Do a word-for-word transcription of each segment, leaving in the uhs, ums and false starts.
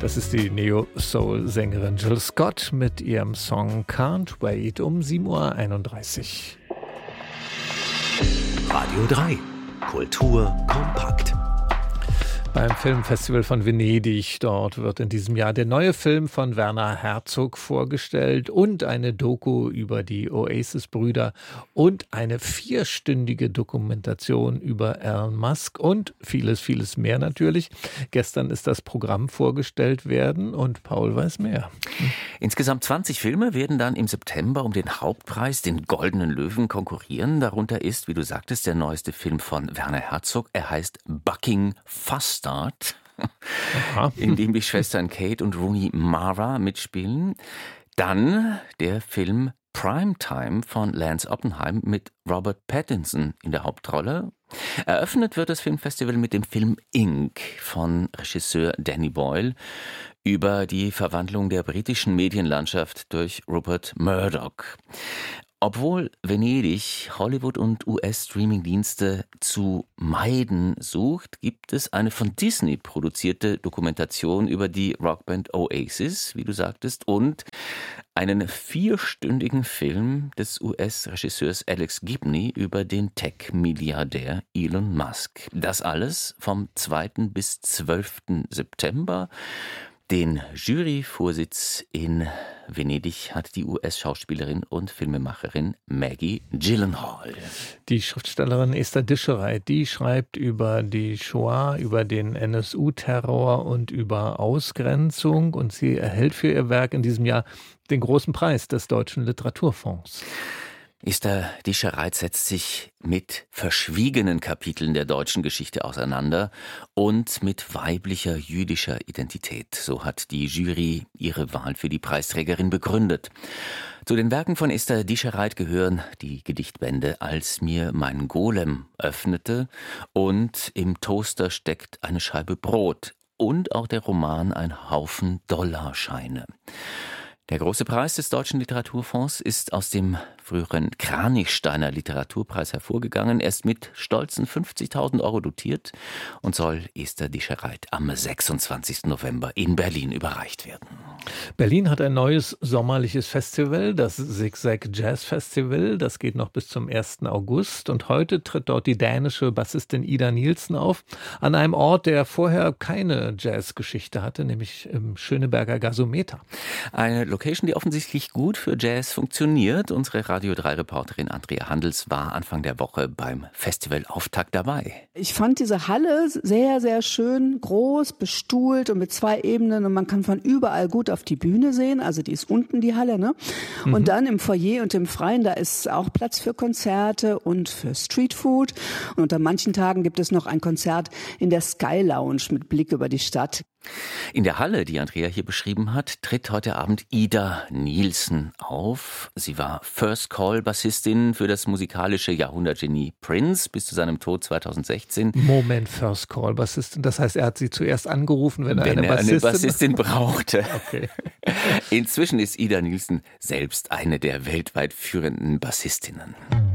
Das ist die Neo-Soul-Sängerin Jill Scott mit ihrem Song Can't Wait um sieben Uhr einunddreißig. Radio drei. Kultur kompakt. Beim Filmfestival von Venedig, dort wird in diesem Jahr der neue Film von Werner Herzog vorgestellt und eine Doku über die Oasis-Brüder und eine vierstündige Dokumentation über Elon Musk und vieles, vieles mehr natürlich. Gestern ist das Programm vorgestellt werden und Paul weiß mehr. Insgesamt zwanzig Filme werden dann im September um den Hauptpreis, den Goldenen Löwen, konkurrieren. Darunter ist, wie du sagtest, der neueste Film von Werner Herzog. Er heißt Bucking Fast Start, in dem die Schwestern Kate und Rooney Mara mitspielen. Dann der Film Primetime von Lance Oppenheim mit Robert Pattinson in der Hauptrolle. Eröffnet wird das Filmfestival mit dem Film Ink von Regisseur Danny Boyle über die Verwandlung der britischen Medienlandschaft durch Rupert Murdoch. Obwohl Venedig Hollywood und U S-Streaming-Dienste zu meiden sucht, gibt es eine von Disney produzierte Dokumentation über die Rockband Oasis, wie du sagtest, und einen vierstündigen Film des U S-Regisseurs Alex Gibney über den Tech-Milliardär Elon Musk. Das alles vom zweiten bis zwölften September. Den Juryvorsitz in Venedig hat die U S-Schauspielerin und Filmemacherin Maggie Gyllenhaal. Die Schriftstellerin Esther Dischereit, die schreibt über die Shoah, über den N S U-Terror und über Ausgrenzung. Und sie erhält für ihr Werk in diesem Jahr den großen Preis des Deutschen Literaturfonds. Esther Dischereit setzt sich mit verschwiegenen Kapiteln der deutschen Geschichte auseinander und mit weiblicher jüdischer Identität. So hat die Jury ihre Wahl für die Preisträgerin begründet. Zu den Werken von Esther Dischereit gehören die Gedichtbände Als mir mein Golem öffnete und Im Toaster steckt eine Scheibe Brot und auch der Roman Ein Haufen Dollarscheine. Der große Preis des Deutschen Literaturfonds ist aus dem früheren Kranichsteiner Literaturpreis hervorgegangen. Er ist mit stolzen fünfzigtausend Euro dotiert und soll Esther Dischereit am sechsundzwanzigsten November in Berlin überreicht werden. Berlin hat ein neues sommerliches Festival, das Zigzag Jazz Festival. Das geht noch bis zum ersten August. Und heute tritt dort die dänische Bassistin Ida Nielsen auf, an einem Ort, der vorher keine Jazzgeschichte hatte, nämlich im Schöneberger Gasometer. Eine Location, die offensichtlich gut für Jazz funktioniert. Unsere Radio drei Reporterin Andrea Handels war Anfang der Woche beim Festivalauftakt dabei. Ich fand diese Halle sehr, sehr schön, groß, bestuhlt und mit zwei Ebenen und man kann von überall gut auf die Bühne sehen. Also die ist unten, die Halle, ne? Mhm. Und dann im Foyer und im Freien, da ist auch Platz für Konzerte und für Streetfood. Und unter manchen Tagen gibt es noch ein Konzert in der Sky Lounge mit Blick über die Stadt. In der Halle, die Andrea hier beschrieben hat, tritt heute Abend Ida Nielsen auf. Sie war First-Call-Bassistin für das musikalische Jahrhundertgenie Prince bis zu seinem Tod zweitausendsechzehn. Moment, First-Call-Bassistin. Das heißt, er hat sie zuerst angerufen, wenn er wenn eine er Bassistin, eine Bassistin brauchte. Okay. Inzwischen ist Ida Nielsen selbst eine der weltweit führenden Bassistinnen.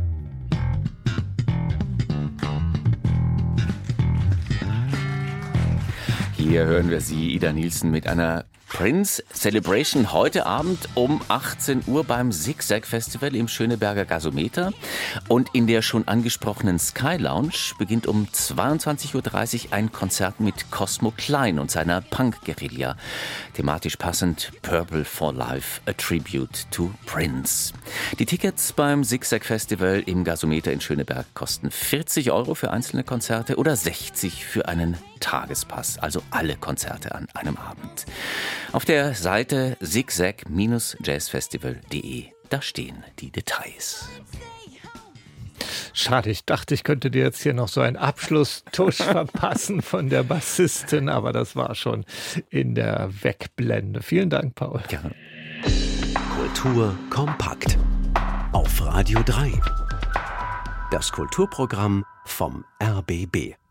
Hier hören wir sie, Ida Nielsen, mit einer Prince Celebration heute Abend um achtzehn Uhr beim Zigzag Festival im Schöneberger Gasometer. Und in der schon angesprochenen Sky Lounge beginnt um zweiundzwanzig Uhr dreißig ein Konzert mit Cosmo Klein und seiner Punk-Guerilla. Thematisch passend Purple for Life, a Tribute to Prince. Die Tickets beim Zigzag Festival im Gasometer in Schöneberg kosten vierzig Euro für einzelne Konzerte oder sechzig für einen Tagespass, also alle Konzerte an einem Abend. Auf der Seite zigzag jazzfestival punkt de, da stehen die Details. Schade, ich dachte, ich könnte dir jetzt hier noch so einen Abschlusstusch verpassen von der Bassistin, aber das war schon in der Wegblende. Vielen Dank, Paul. Gerne. Kultur kompakt auf Radio drei. Das Kulturprogramm vom R B B.